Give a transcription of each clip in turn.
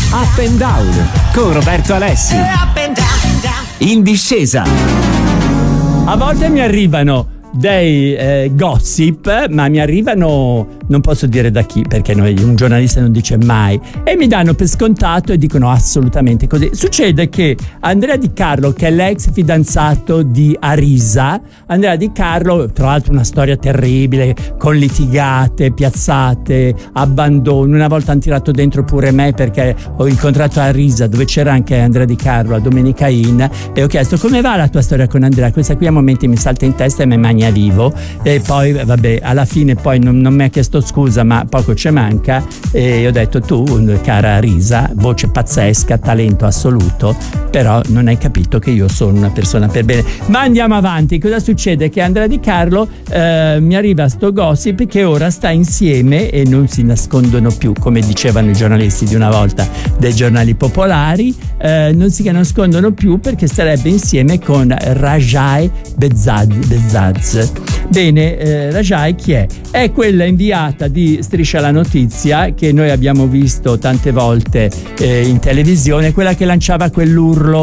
Up and Down con Roberto Alessi. In discesa. A volte mi arrivano dei gossip, ma mi arrivano, non posso dire da chi, perché un giornalista non dice mai, e mi danno per scontato e dicono assolutamente così. Succede che Andrea Di Carlo, che è l'ex fidanzato di Arisa, Andrea Di Carlo, tra l'altro una storia terribile, con litigate, piazzate, abbandono. Una volta hanno tirato dentro pure me perché ho incontrato Arisa, dove c'era anche Andrea Di Carlo, a Domenica Inn, e ho chiesto: come va la tua storia con Andrea? Questa qui a momenti mi salta in testa e mi magna vivo. E poi vabbè, alla fine poi non mi ha chiesto scusa, ma poco ci manca, e ho detto: tu, cara Arisa, voce pazzesca, talento assoluto, però non hai capito che io sono una persona per bene. Ma andiamo avanti. Cosa succede? Che Andrea Di Carlo mi arriva sto gossip che ora sta insieme e non si nascondono più, come dicevano i giornalisti di una volta dei giornali popolari, non si nascondono più perché starebbe insieme con Rajai Bezzaz. Bene, Rajai chi è? È quella inviata di Striscia la Notizia che noi abbiamo visto tante volte in televisione, quella che lanciava quell'urlo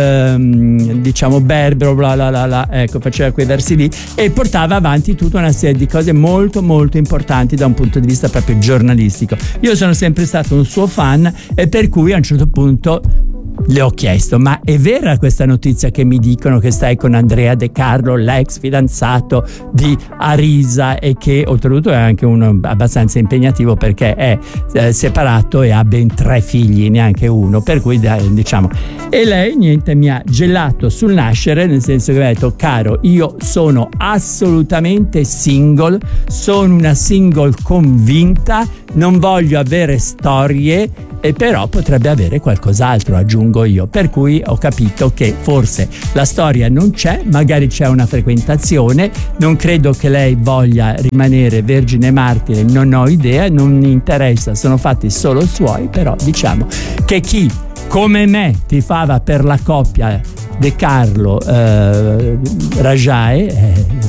diciamo berbero, bla bla bla bla, ecco, faceva quei versi lì e portava avanti tutta una serie di cose molto molto importanti da un punto di vista proprio giornalistico. Io sono sempre stato un suo fan e per cui a un certo punto le ho chiesto: ma è vera questa notizia che mi dicono che stai con Andrea De Carlo, l'ex fidanzato di Arisa, e che oltretutto è anche uno abbastanza impegnativo perché è separato e ha ben 3 figli, neanche uno, per cui diciamo. E lei niente, mi ha gelato sul nascere, nel senso che mi ha detto: caro, io sono assolutamente single, sono una single convinta, non voglio avere storie, e però potrebbe avere qualcos'altro, aggiungo io, per cui ho capito che forse la storia non c'è, magari c'è una frequentazione, non credo che lei voglia rimanere vergine martire, non ho idea, non mi interessa, sono fatti solo suoi, però diciamo che chi come me tifava per la coppia De Carlo Rajai